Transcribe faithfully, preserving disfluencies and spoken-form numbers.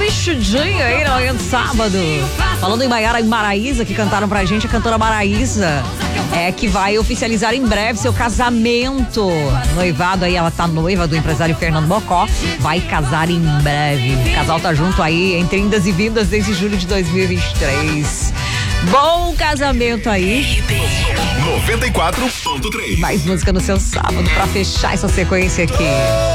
bichudinho aí no manhã de sábado. Falando em Maiara e Maraísa, que cantaram pra gente, a cantora Maraísa é que vai oficializar em breve seu casamento. Noivado aí, ela tá noiva do empresário Fernando Bocó, vai casar em breve. O casal tá junto aí, entre indas e vindas desde julho de dois mil e vinte e três. Bom casamento aí. noventa e quatro ponto três. Mais música no seu sábado pra fechar essa sequência aqui.